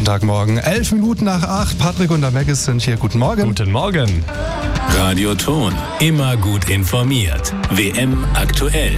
Montagmorgen, 11 Minuten nach 8. Patrick und der Meggis sind hier. Guten Morgen. Guten Morgen. Radio Ton, immer gut informiert. WM aktuell.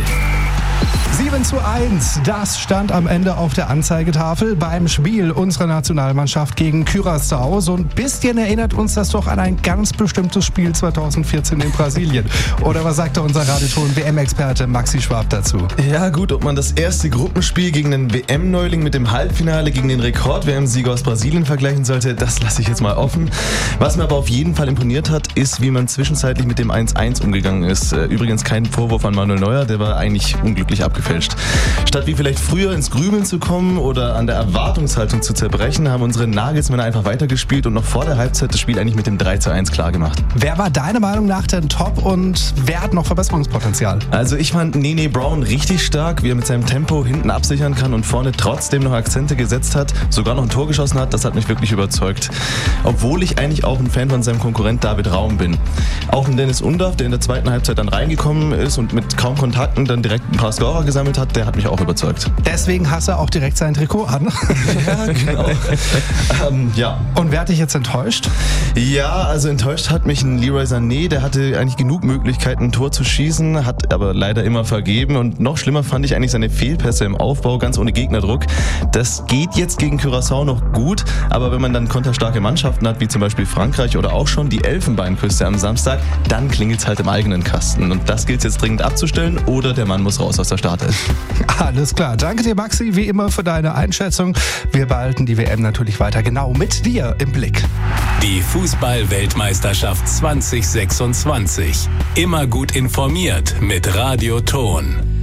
7:1, das stand am Ende auf der Anzeigetafel beim Spiel unserer Nationalmannschaft gegen Curaçao. So ein bisschen erinnert uns das doch an ein ganz bestimmtes Spiel 2014 in Brasilien. Oder was sagt da unser Radioton-WM-Experte Maxi Schwab dazu? Ja gut, ob man das erste Gruppenspiel gegen den WM-Neuling mit dem Halbfinale gegen den Rekord-WM-Sieger aus Brasilien vergleichen sollte, das lasse ich jetzt mal offen. Was mir aber auf jeden Fall imponiert hat, ist, wie man zwischenzeitlich mit dem 1:1 umgegangen ist. Übrigens kein Vorwurf an Manuel Neuer, der war eigentlich unglücklich abgefälscht. Statt wie vielleicht früher ins Grübeln zu kommen oder an der Erwartungshaltung zu zerbrechen, haben unsere Nagelsmänner einfach weitergespielt und noch vor der Halbzeit das Spiel eigentlich mit dem 3:1 klar gemacht. Wer war deiner Meinung nach denn top und wer hat noch Verbesserungspotenzial? Also ich fand Nene Brown richtig stark, wie er mit seinem Tempo hinten absichern kann und vorne trotzdem noch Akzente gesetzt hat, sogar noch ein Tor geschossen hat, das hat mich wirklich überzeugt. Obwohl ich eigentlich auch ein Fan von seinem Konkurrent David Raum bin. Auch ein Dennis Undaff, der in der zweiten Halbzeit dann reingekommen ist und mit kaum Kontakten dann direkt ein paar Scorer gesammelt hat, der hat mich auch überzeugt. Deswegen hast du auch direkt sein Trikot an. Ja, genau. Ja. Und wer hat dich jetzt enttäuscht? Ja, also enttäuscht hat mich ein Leroy Sané, der hatte eigentlich genug Möglichkeiten, ein Tor zu schießen, hat aber leider immer vergeben. Und noch schlimmer fand ich eigentlich seine Fehlpässe im Aufbau, ganz ohne Gegnerdruck. Das geht jetzt gegen Curaçao noch gut, aber wenn man dann konterstarke Mannschaften hat, wie zum Beispiel Frankreich oder auch schon die Elfenbeinküste am Samstag, dann klingelt es halt im eigenen Kasten. Und das gilt es jetzt dringend abzustellen oder der Mann muss raus aus der Startelf. Alles klar. Danke dir, Maxi, wie immer für deine Einschätzung. Wir behalten die WM natürlich weiter genau mit dir im Blick. Die Fußball-Weltmeisterschaft 2026. Immer gut informiert mit Radio Ton.